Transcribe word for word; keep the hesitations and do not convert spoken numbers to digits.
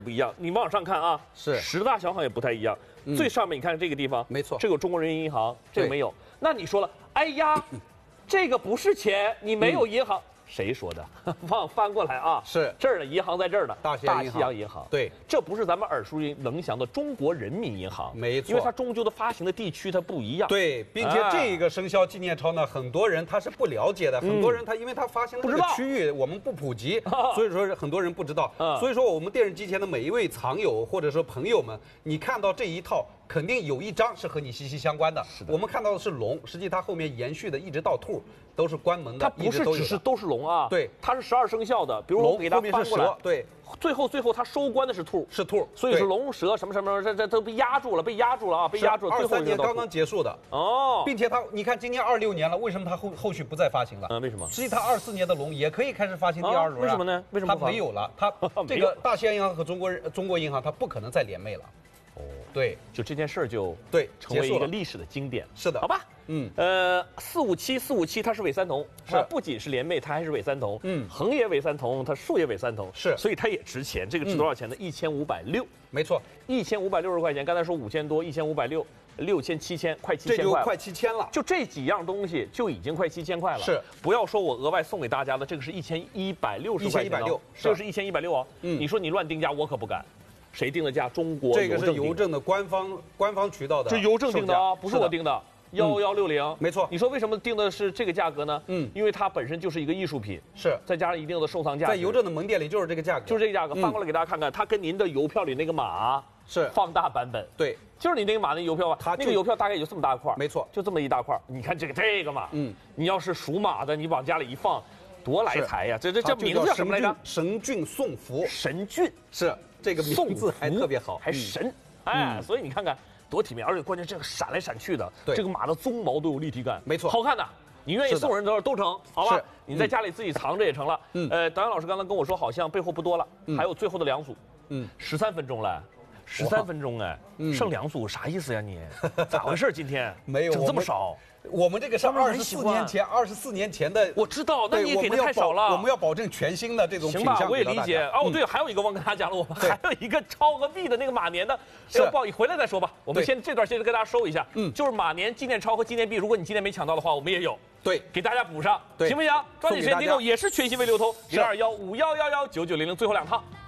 不一样，你往上看啊， 是十大小行也不太一样。嗯、最上面你看这个地方， 没错， 这个中国人民银行，这个没有。那你说了，哎呀，这个不是钱，你没有银行。嗯谁说的？往翻过来啊！ 是这儿呢，银行在这儿呢。 大西洋银行。 大西洋银行。 对， 这不是咱们耳熟能详的中国人民银行。 没错， 因为它终究的发行的地区它不一样。 对，并且这个生肖纪念钞呢，很多人他是不了解的。嗯、很多人他因为他发行的这个区域我们不普及，所以说很多人不知道。嗯、所以说我们电视机前的每一位藏友或者说朋友们，你看到这一套。肯定有一张是和你息息相关的。 是的， 我们看到的是龙，实际它后面延续的一直到兔，都是关门的。 它不是只是都是龙啊， 对， 它是十二生肖的。比如我给它翻过来， 对， 最后最后它收官的是兔， 是兔， 所以是龙蛇什么什么，这这都被压住了，被压住了啊，被压住了。 二三年刚刚结束的哦， 并且它，你看今年二六年了，为什么它后后续不再发行了？ 嗯，为什么？ 实际它二四年的龙也可以开始发行第二轮。 为什么呢？为什么它没有了？它这个大西洋银行和中国中国银行它不可能再联袂了。哦，对， 就这件事儿就对成为一个历史的经典。 是的， 好吧，嗯，呃，四五七四五七它是伪三同，它不仅是联袂，它还是伪三同。嗯，横也伪三同，它竖也伪三同， 是， 所以它也值钱。这个值多少钱呢？一千五百六， 没错， 一千五百六十块钱。刚才说五千多，一千五百六，六千七千，快七千块， 这就快七千了。 就这几样东西就已经快七千块了。 是， 不要说我额外送给大家的，这个是一千一百六十块钱， 一千一百六， 这个是一千一百六哦。嗯，你说你乱定价，我可不敢。谁定的价？中国这个是邮政的官方官方渠道的， 这邮政定的啊，不是我定的。幺幺六零， 没错。 你说为什么定的是这个价格呢？嗯，因为它本身就是一个艺术品， 是再加上一定的收藏价值。 在邮政的门店里就是这个价格， 就是这个价格。翻过来给大家看看，它跟您的邮票里那个码是放大版本， 对， 就是你那个码那邮票啊，它那个邮票大概也就这么大块， 没错， 就这么一大块。你看这个这个码，嗯，你要是属马的，你往家里一放，多来财呀！这这这名字叫什么来着？ 神骏送福。 神骏是。这个名字还特别好， 还神，哎，所以你看看多体面，而且关键这个闪来闪去的，这个马的鬃毛都有立体感， 没错， 好看的。你愿意送人都都成，好吧？你在家里自己藏着也成了。 嗯， 呃，导演老师刚才跟我说，好像背后不多了，还有最后的两组，嗯，十三分钟了，十三分钟哎，剩两组啥意思呀你？咋回事今天没有整这么少？ 我们这个是二十四年前，二十四年前的， 我知道，那你也给的太少了。 我们要保证全新的这种品相。 行吧，我也理解。哦，对，还有一个忘跟大家讲了，我们还有一个超额币的那个马年的， 是不好意思，回来再说吧。我们先这段先跟大家收一下，嗯，就是马年纪念钞和纪念币，如果你今天没抢到的话，我们也有， 对， 给大家补上，行不行？抓紧时间订购，也是全新未流通，零二幺五幺幺幺九九零零，最后两套。